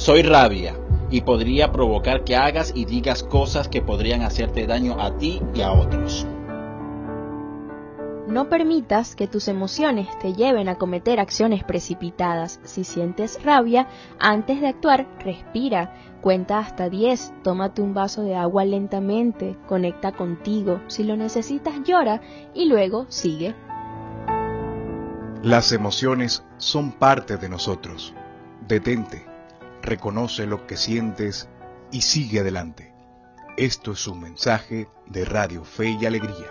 Soy rabia y podría provocar que hagas y digas cosas que podrían hacerte daño a ti y a otros. No permitas que tus emociones te lleven a cometer acciones precipitadas. Si sientes rabia, antes de actuar, respira, cuenta hasta 10, tómate un vaso de agua lentamente, conecta contigo. Si lo necesitas, llora y luego sigue. Las emociones son parte de nosotros. Detente, reconoce lo que sientes y sigue adelante. Esto es un mensaje de Radio Fe y Alegría.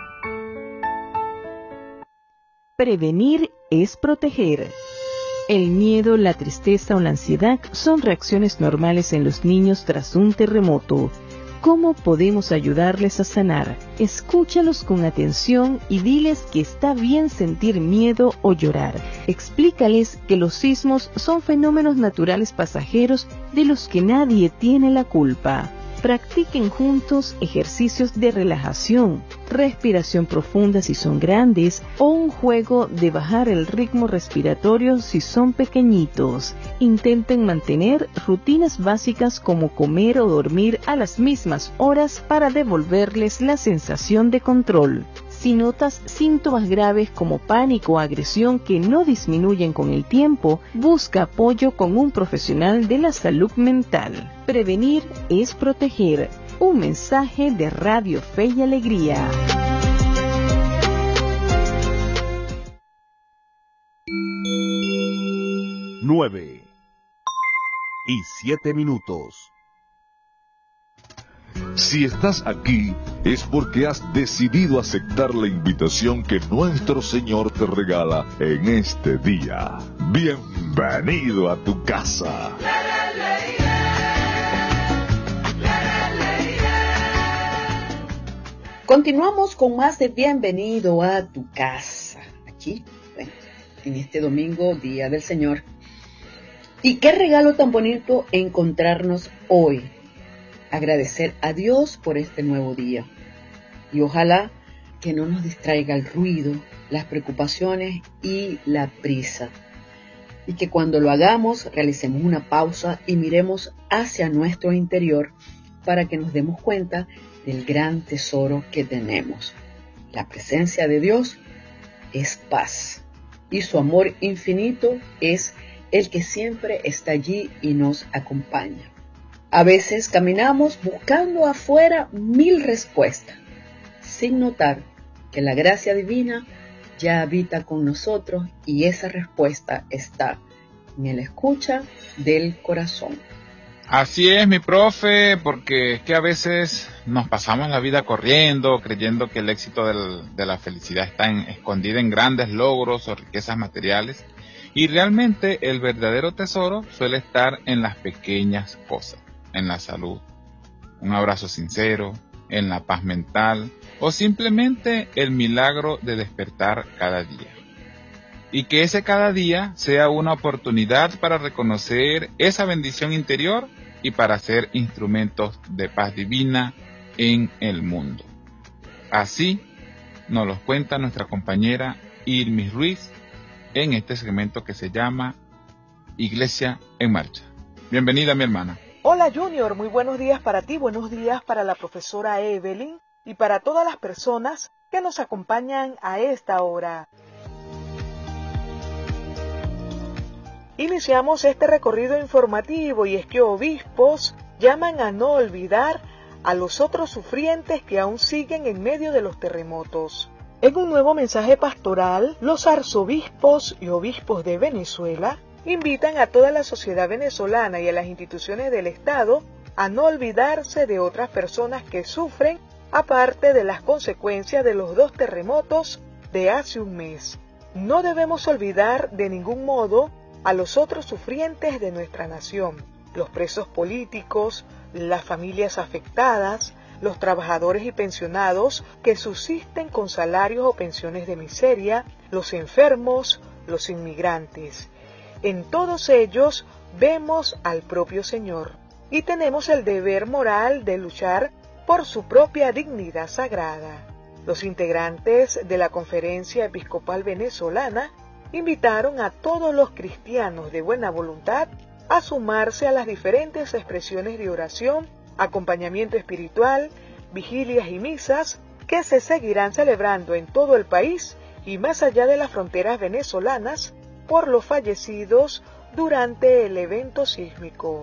Prevenir es proteger. El miedo, la tristeza o la ansiedad son reacciones normales en los niños tras un terremoto. ¿Cómo podemos ayudarles a sanar? Escúchalos con atención y diles que está bien sentir miedo o llorar. Explícales que los sismos son fenómenos naturales pasajeros de los que nadie tiene la culpa. Practiquen juntos ejercicios de relajación, respiración profunda si son grandes o un juego de bajar el ritmo respiratorio si son pequeñitos. Intenten mantener rutinas básicas como comer o dormir a las mismas horas para devolverles la sensación de control. Si notas síntomas graves como pánico o agresión que no disminuyen con el tiempo, busca apoyo con un profesional de la salud mental. Prevenir es proteger. Un mensaje de Radio Fe y Alegría. Nueve y 7 minutos. Si estás aquí, es porque has decidido aceptar la invitación que nuestro Señor te regala en este día. Bienvenido a tu casa. Continuamos con más de Bienvenido a tu casa. Aquí, bueno, en este domingo, Día del Señor. Y qué regalo tan bonito encontrarnos hoy. Agradecer a Dios por este nuevo día. Y ojalá que no nos distraiga el ruido, las preocupaciones y la prisa. Y que cuando lo hagamos, realicemos una pausa y miremos hacia nuestro interior para que nos demos cuenta del gran tesoro que tenemos. La presencia de Dios es paz. Y su amor infinito es el que siempre está allí y nos acompaña. A veces caminamos buscando afuera 1000 respuestas, sin notar que la gracia divina ya habita con nosotros y esa respuesta está en la escucha del corazón. Así es, mi profe, porque es que a veces nos pasamos la vida corriendo, creyendo que el éxito de la felicidad está escondida en grandes logros o riquezas materiales, y realmente el verdadero tesoro suele estar en las pequeñas cosas. En la salud, un abrazo sincero, en la paz mental o simplemente el milagro de despertar cada día. Y que ese cada día sea una oportunidad para reconocer esa bendición interior y para ser instrumentos de paz divina en el mundo. Así nos lo cuenta nuestra compañera Irmis Ruiz en este segmento que se llama Iglesia en Marcha. Bienvenida, mi hermana. Hola Junior, muy buenos días para ti, buenos días para la profesora Evelyn y para todas las personas que nos acompañan a esta hora. Iniciamos este recorrido informativo y es que obispos llaman a no olvidar a los otros sufrientes que aún siguen en medio de los terremotos. En un nuevo mensaje pastoral, los arzobispos y obispos de Venezuela invitan a toda la sociedad venezolana y a las instituciones del Estado a no olvidarse de otras personas que sufren, aparte de las consecuencias de los 2 terremotos de hace un mes. No debemos olvidar de ningún modo a los otros sufrientes de nuestra nación, los presos políticos, las familias afectadas, los trabajadores y pensionados que subsisten con salarios o pensiones de miseria, los enfermos, los inmigrantes. En todos ellos vemos al propio Señor y tenemos el deber moral de luchar por su propia dignidad sagrada. Los integrantes de la Conferencia Episcopal Venezolana invitaron a todos los cristianos de buena voluntad a sumarse a las diferentes expresiones de oración, acompañamiento espiritual, vigilias y misas que se seguirán celebrando en todo el país y más allá de las fronteras venezolanas por los fallecidos durante el evento sísmico.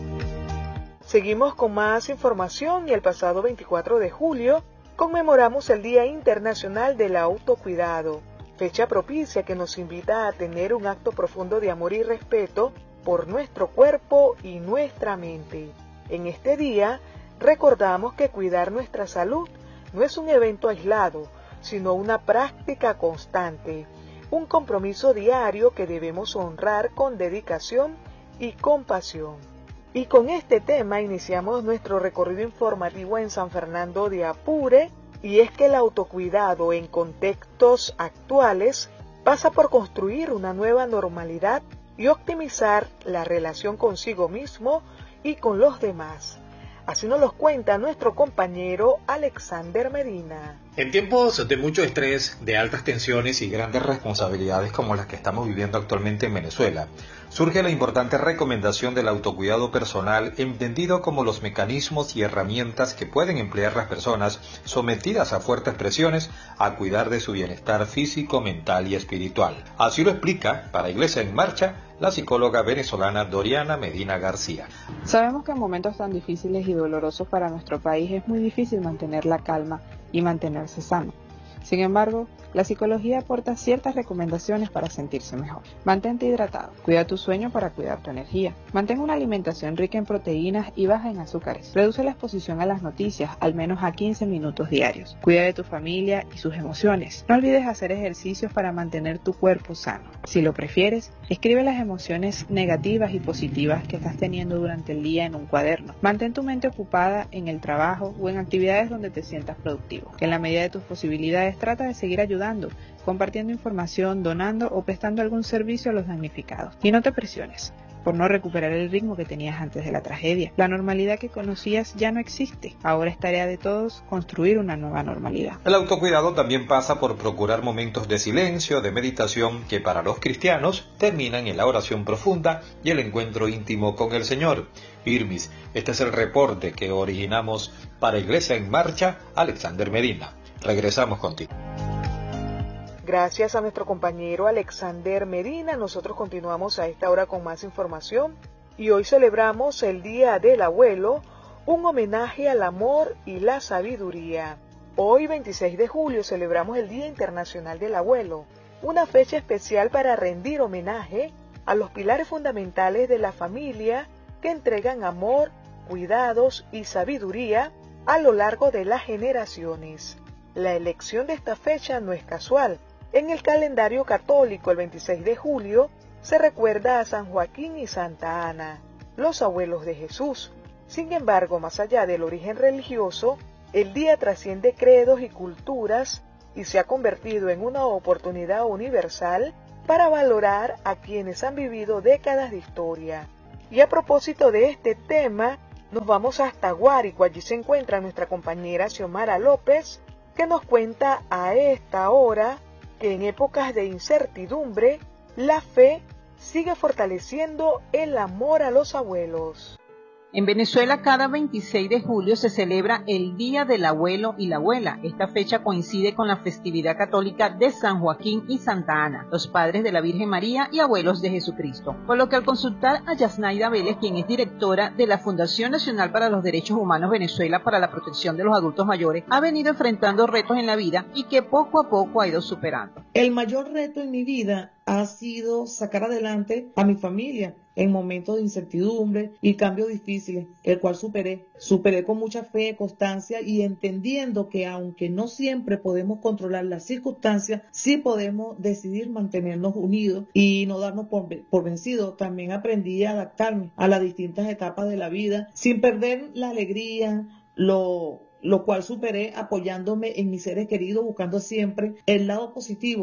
Seguimos con más información y el pasado 24 de julio conmemoramos el Día Internacional del Autocuidado, fecha propicia que nos invita a tener un acto profundo de amor y respeto por nuestro cuerpo y nuestra mente. En este día recordamos que cuidar nuestra salud no es un evento aislado, sino una práctica constante, un compromiso diario que debemos honrar con dedicación y compasión. Y con este tema iniciamos nuestro recorrido informativo en San Fernando de Apure, y es que el autocuidado en contextos actuales pasa por construir una nueva normalidad y optimizar la relación consigo mismo y con los demás. Así nos lo cuenta nuestro compañero Alexander Medina. En tiempos de mucho estrés, de altas tensiones y grandes responsabilidades como las que estamos viviendo actualmente en Venezuela, surge la importante recomendación del autocuidado personal, entendido como los mecanismos y herramientas que pueden emplear las personas sometidas a fuertes presiones a cuidar de su bienestar físico, mental y espiritual. Así lo explica, para Iglesia en Marcha, la psicóloga venezolana Doriana Medina García. Sabemos que en momentos tan difíciles y dolorosos para nuestro país es muy difícil mantener la calma y mantenerse sano. Sin embargo, la psicología aporta ciertas recomendaciones para sentirse mejor. Mantente hidratado, cuida tu sueño para cuidar tu energía, mantén una alimentación rica en proteínas y baja en azúcares, reduce la exposición a las noticias al menos a 15 minutos diarios, cuida de tu familia y sus emociones, no olvides hacer ejercicios para mantener tu cuerpo sano. Si lo prefieres, escribe las emociones negativas y positivas que estás teniendo durante el día en un cuaderno. Mantén tu mente ocupada en el trabajo o en actividades donde te sientas productivo. En la medida de tus posibilidades, trata de seguir ayudando, compartiendo información, donando o prestando algún servicio a los damnificados. Y no te presiones por no recuperar el ritmo que tenías antes de la tragedia. La normalidad que conocías ya no existe. Ahora es tarea de todos construir una nueva normalidad. El autocuidado también pasa por procurar momentos de silencio, de meditación, que para los cristianos terminan en la oración profunda y el encuentro íntimo con el Señor. Irmis, este es el reporte que originamos para Iglesia en Marcha, Alexander Medina. Regresamos contigo. Gracias a nuestro compañero Alexander Medina, nosotros continuamos a esta hora con más información y hoy celebramos el Día del Abuelo, un homenaje al amor y la sabiduría. Hoy, 26 de julio, celebramos el Día Internacional del Abuelo, una fecha especial para rendir homenaje a los pilares fundamentales de la familia que entregan amor, cuidados y sabiduría a lo largo de las generaciones. La elección de esta fecha no es casual. En el calendario católico, el 26 de julio, se recuerda a San Joaquín y Santa Ana, los abuelos de Jesús. Sin embargo, más allá del origen religioso, el día trasciende credos y culturas y se ha convertido en una oportunidad universal para valorar a quienes han vivido décadas de historia. Y a propósito de este tema, nos vamos hasta Guárico. Allí se encuentra nuestra compañera Xiomara López, que nos cuenta a esta hora que en épocas de incertidumbre, la fe sigue fortaleciendo el amor a los abuelos. En Venezuela, cada 26 de julio se celebra el Día del Abuelo y la Abuela. Esta fecha coincide con la festividad católica de San Joaquín y Santa Ana, los padres de la Virgen María y abuelos de Jesucristo. Por lo que al consultar a Yasnaida Vélez, quien es directora de la Fundación Nacional para los Derechos Humanos Venezuela para la Protección de los Adultos Mayores, ha venido enfrentando retos en la vida y que poco a poco ha ido superando. El mayor reto en mi vida ha sido sacar adelante a mi familia en momentos de incertidumbre y cambios difíciles, el cual superé con mucha fe, constancia y entendiendo que aunque no siempre podemos controlar las circunstancias, sí podemos decidir mantenernos unidos y no darnos por vencidos. También aprendí a adaptarme a las distintas etapas de la vida sin perder la alegría, lo cual superé apoyándome en mis seres queridos, buscando siempre el lado positivo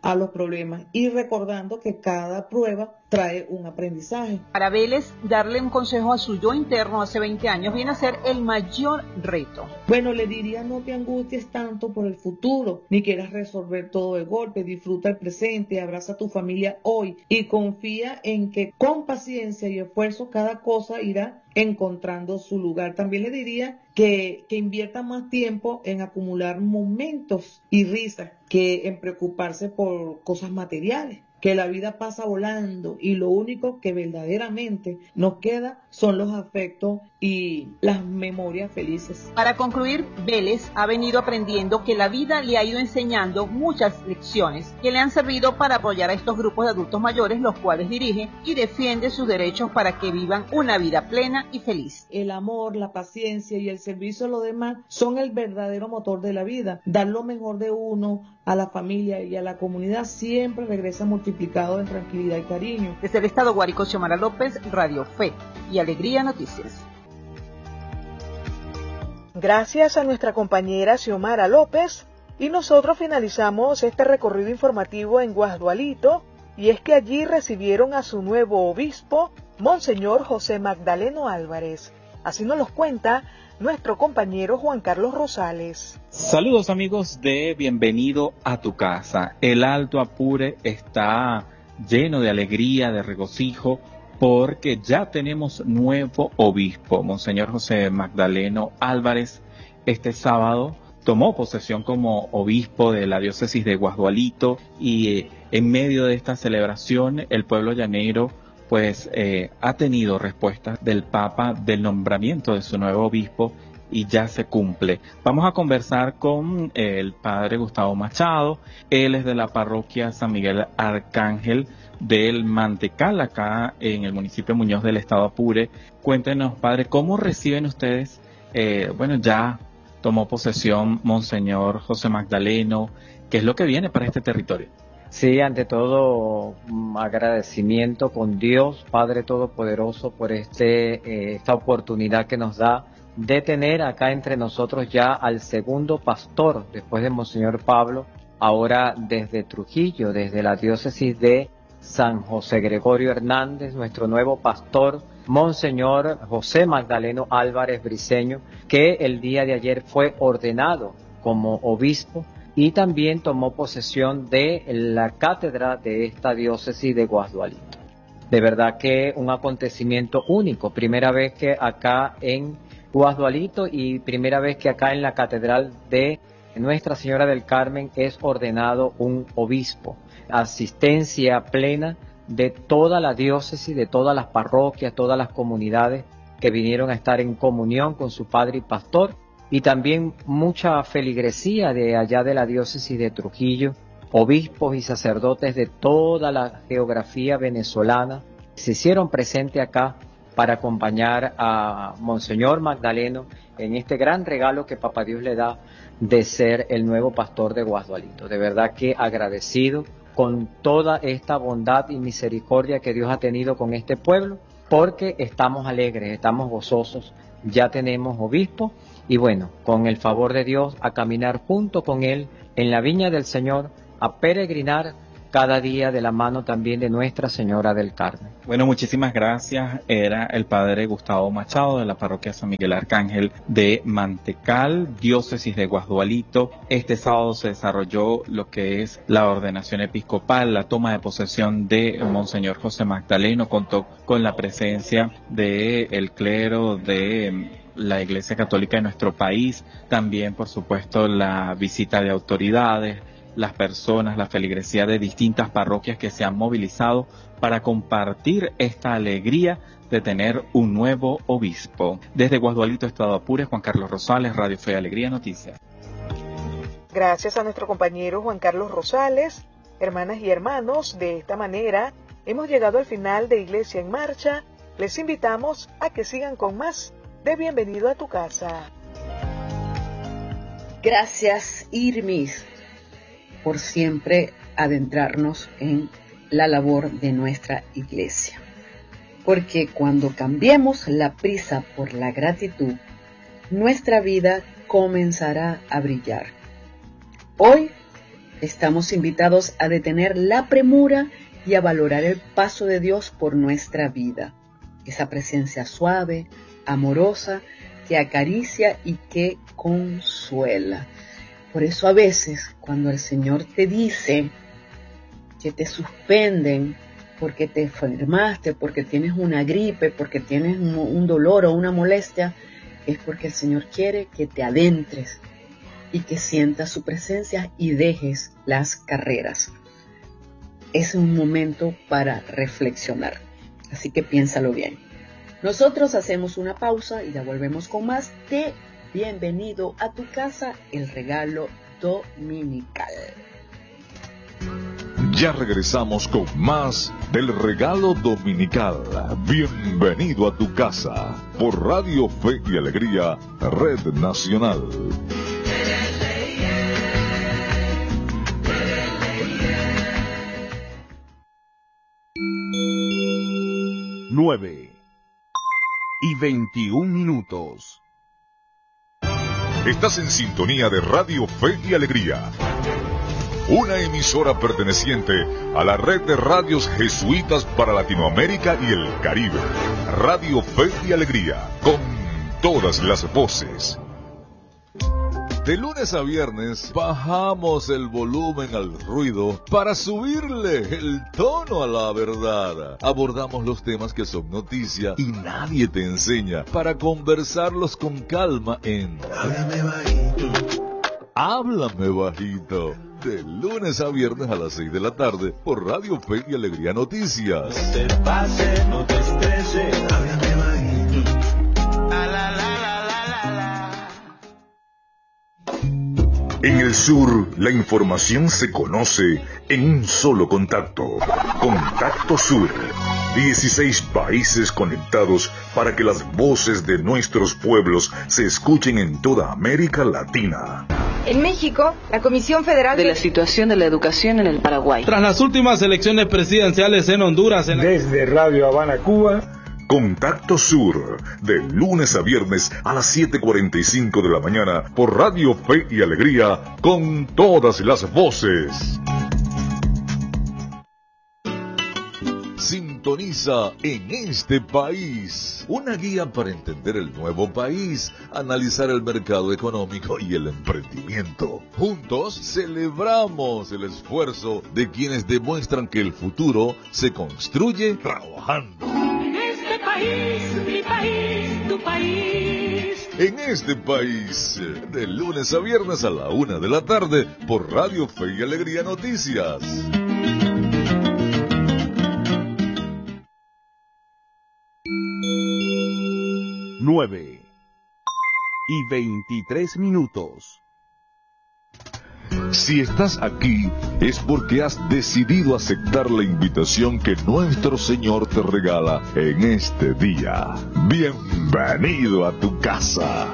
a los problemas y recordando que cada prueba trae un aprendizaje. Para Vélez, darle un consejo a su yo interno hace 20 años viene a ser el mayor reto. Bueno, le diría: no te angusties tanto por el futuro, ni quieras resolver todo de golpe, disfruta el presente, abraza a tu familia hoy y confía en que con paciencia y esfuerzo cada cosa irá encontrando su lugar. También le diría que invierta más tiempo en acumular momentos y risas que en preocuparse por cosas materiales, que la vida pasa volando y lo único que verdaderamente nos queda son los afectos y las memorias felices. Para concluir, Vélez ha venido aprendiendo que la vida le ha ido enseñando muchas lecciones que le han servido para apoyar a estos grupos de adultos mayores, los cuales dirige y defiende sus derechos para que vivan una vida plena y feliz. El amor, la paciencia y el servicio a los demás son el verdadero motor de la vida. Dar lo mejor de uno a la familia y a la comunidad siempre regresa multiplicado en tranquilidad y cariño. Desde el estado Guárico, Xiomara López, Radio Fe y Alegría Noticias. Gracias a nuestra compañera Xiomara López, y nosotros finalizamos este recorrido informativo en Guasdualito, y es que allí recibieron a su nuevo obispo, Monseñor José Magdaleno Álvarez. Así nos los cuenta nuestro compañero Juan Carlos Rosales. Saludos amigos de Bienvenido a tu casa. El Alto Apure está lleno de alegría, de regocijo, porque ya tenemos nuevo obispo. Monseñor José Magdaleno Álvarez este sábado tomó posesión como obispo de la diócesis de Guasdualito, y en medio de esta celebración el pueblo llanero pues ha tenido respuestas del Papa del nombramiento de su nuevo obispo, y ya se cumple. Vamos a conversar con el padre Gustavo Machado. Él es de la parroquia San Miguel Arcángel del Mantecal, acá en el municipio de Muñoz del estado Apure. Cuéntenos, padre, ¿cómo reciben ustedes? Ya tomó posesión Monseñor José Magdaleno. ¿Qué es lo que viene para este territorio? Sí, ante todo, agradecimiento con Dios, Padre Todopoderoso, por esta oportunidad que nos da de tener acá entre nosotros ya al segundo pastor, después de Monseñor Pablo, ahora desde Trujillo, desde la diócesis de San José Gregorio Hernández, nuestro nuevo pastor, Monseñor José Magdaleno Álvarez Briceño, que el día de ayer fue ordenado como obispo y también tomó posesión de la cátedra de esta diócesis de Guasdualito. De verdad que un acontecimiento único, primera vez que acá en Guasdualito y primera vez que acá en la catedral de Nuestra Señora del Carmen es ordenado un obispo. Asistencia plena de toda la diócesis, de todas las parroquias, todas las comunidades que vinieron a estar en comunión con su padre y pastor, y también mucha feligresía de allá de la diócesis de Trujillo, obispos y sacerdotes de toda la geografía venezolana se hicieron presentes acá para acompañar a Monseñor Magdaleno en este gran regalo que Papá Dios le da de ser el nuevo pastor de Guasdualito. De verdad que agradecido con toda esta bondad y misericordia que Dios ha tenido con este pueblo, porque estamos alegres, estamos gozosos, ya tenemos obispo, y bueno, con el favor de Dios, a caminar junto con él en la viña del Señor, a peregrinar cada día de la mano también de Nuestra Señora del Carmen. Bueno, muchísimas gracias. Era el padre Gustavo Machado de la parroquia San Miguel Arcángel de Mantecal, diócesis de Guasdualito. Este sábado se desarrolló lo que es la ordenación episcopal, la toma de posesión de Monseñor José Magdaleno. Contó con la presencia del clero de la Iglesia Católica de nuestro país, también por supuesto la visita de autoridades, las personas, la feligresía de distintas parroquias que se han movilizado para compartir esta alegría de tener un nuevo obispo. Desde Guasdualito, estado Apure, Juan Carlos Rosales, Radio Fe y Alegría Noticias. Gracias a nuestro compañero Juan Carlos Rosales. Hermanas y hermanos, de esta manera hemos llegado al final de Iglesia en Marcha. Les invitamos a que sigan con más de Bienvenido a tu casa. Gracias, Irmis, por siempre adentrarnos en la labor de nuestra iglesia. Porque cuando cambiemos la prisa por la gratitud, nuestra vida comenzará a brillar. Hoy Estamos invitados a detener la premura y a valorar el paso de Dios por nuestra vida. Esa presencia suave, amorosa, que acaricia y que consuela. Por eso a veces cuando el Señor te dice que te suspenden porque te enfermaste, porque tienes una gripe, porque tienes un dolor o una molestia, es porque el Señor quiere que te adentres y que sientas su presencia y dejes las carreras. Es un momento para reflexionar, así que piénsalo bien. Nosotros hacemos una pausa y ya volvemos con más de Bienvenido a tu casa, el regalo dominical. Ya regresamos con más del regalo dominical. Bienvenido a tu casa por Radio Fe y Alegría, Red Nacional. 9:21. Estás en sintonía de Radio Fe y Alegría, una emisora perteneciente a la red de radios jesuitas para Latinoamérica y el Caribe. Radio Fe y Alegría, con todas las voces. De lunes a viernes bajamos el volumen al ruido para subirle el tono a la verdad. Abordamos los temas que son noticia y nadie te enseña, para conversarlos con calma en Háblame Bajito. Háblame Bajito. De lunes a viernes a las 6 de la tarde por Radio Fe y Alegría Noticias. No te pase, no te estreses, háblame bajito. La, la, la, la, la, la. En el sur, la información se conoce en un solo contacto. Contacto Sur. 16 países conectados para que las voces de nuestros pueblos se escuchen en toda América Latina. En México, la Comisión Federal de la Situación de la Educación en el Paraguay. Tras las últimas elecciones presidenciales en Honduras. Desde Radio Habana, Cuba. Contacto Sur, de lunes a viernes a las 7:45 de la mañana por Radio Fe y Alegría, con todas las voces. Sintoniza En este País, una guía para entender el nuevo país, analizar el mercado económico y el emprendimiento. Juntos celebramos el esfuerzo de quienes demuestran que el futuro se construye trabajando. En este país, mi país, tu país. En este país, de lunes a viernes a la 1 de la tarde por Radio Fe y Alegría Noticias. 9:23. Si estás aquí, es porque has decidido aceptar la invitación que nuestro Señor te regala en este día. Bienvenido a tu casa.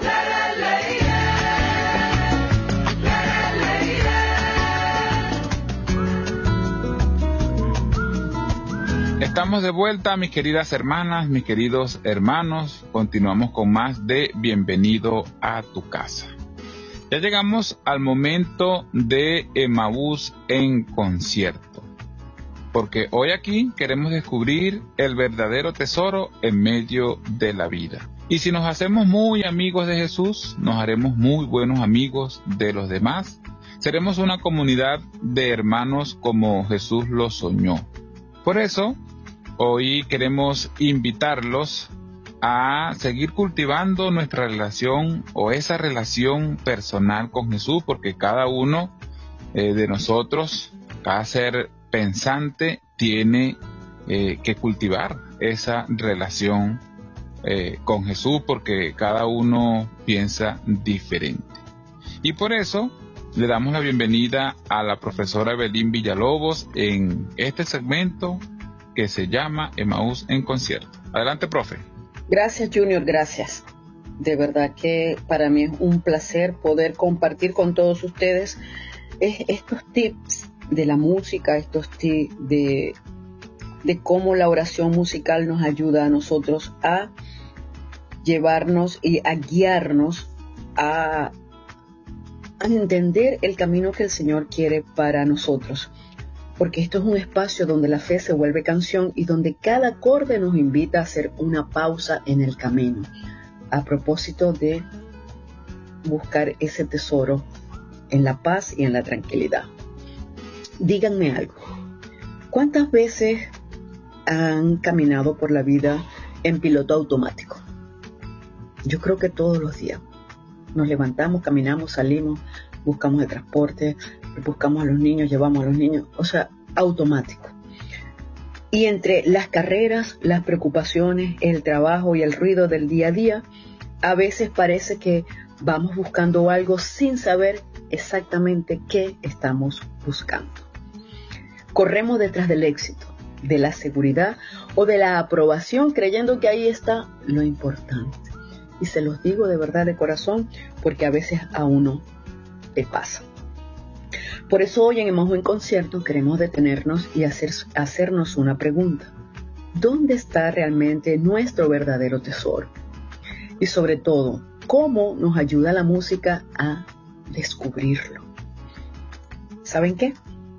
Estamos de vuelta, mis queridas hermanas, mis queridos hermanos. Continuamos con más de Bienvenido a tu casa. Ya llegamos al momento de Emaús en concierto, porque hoy aquí queremos descubrir el verdadero tesoro en medio de la vida. Y si nos hacemos muy amigos de Jesús, nos haremos muy buenos amigos de los demás. Seremos una comunidad de hermanos como Jesús lo soñó. Por eso, hoy queremos invitarlos a seguir cultivando nuestra relación o esa relación personal con Jesús, porque cada uno de nosotros, cada ser pensante, tiene que cultivar esa relación con Jesús, porque cada uno piensa diferente. Y por eso le damos la bienvenida a la profesora Evelyn Villalobos en este segmento que se llama Emaús en concierto. Adelante, profe. Gracias, Junior, gracias. De verdad que para mí es un placer poder compartir con todos ustedes estos tips de la música, estos tips de cómo la oración musical nos ayuda a nosotros a llevarnos y a guiarnos a a entender el camino que el Señor quiere para nosotros, porque esto es un espacio donde la fe se vuelve canción y donde cada acorde nos invita a hacer una pausa en el camino, a propósito de buscar ese tesoro en la paz y en la tranquilidad. Díganme algo, ¿cuántas veces han caminado por la vida en piloto automático? Yo creo que todos los días. Nos levantamos, caminamos, salimos, buscamos el transporte, buscamos a los niños, llevamos a los niños, o sea, automático. Y entre las carreras, las preocupaciones, el trabajo y el ruido del día a día, a veces parece que vamos buscando algo sin saber exactamente qué estamos buscando. Corremos detrás del éxito, de la seguridad o de la aprobación, creyendo que ahí está lo importante. Y se los digo de verdad, de corazón, porque a veces a uno le pasa. Por eso hoy en Emaús en Concierto queremos detenernos y hacernos una pregunta. ¿Dónde está realmente nuestro verdadero tesoro? Y sobre todo, ¿cómo nos ayuda la música a descubrirlo? ¿Saben qué?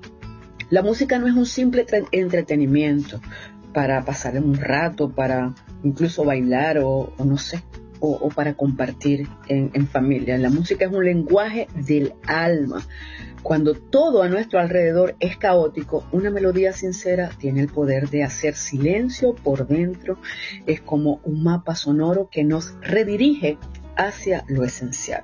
La música no es un simple entretenimiento para pasar un rato, para incluso bailar o no sé, o para compartir en familia. La música es un lenguaje del alma. Cuando todo a nuestro alrededor es caótico, una melodía sincera tiene el poder de hacer silencio por dentro. Es como un mapa sonoro que nos redirige hacia lo esencial.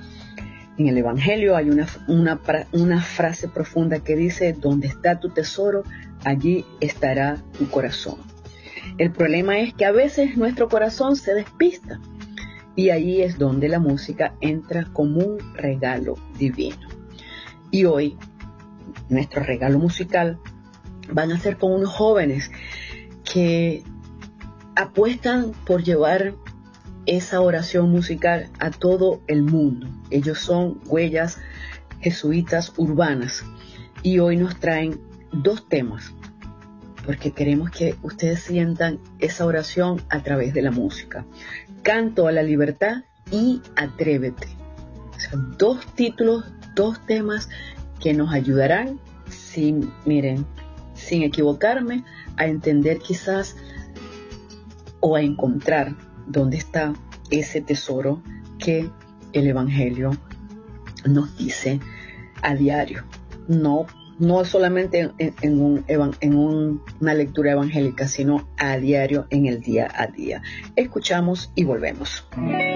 En el Evangelio hay una frase profunda que dice: donde está tu tesoro, allí estará tu corazón. El problema es que a veces nuestro corazón se despista. Y ahí es donde la música entra como un regalo divino. Y hoy, nuestro regalo musical van a ser con unos jóvenes que apuestan por llevar esa oración musical a todo el mundo. Ellos son Huellas Jesuitas Urbanas y hoy nos traen 2 temas, porque queremos que ustedes sientan esa oración a través de la música. Canto a la libertad y Atrévete. O sea, 2 títulos, 2 temas que nos ayudarán, sin equivocarme, a entender quizás o a encontrar dónde está ese tesoro que el Evangelio nos dice a diario. No solamente en una lectura evangélica, sino a diario, en el día a día. Escuchamos y volvemos.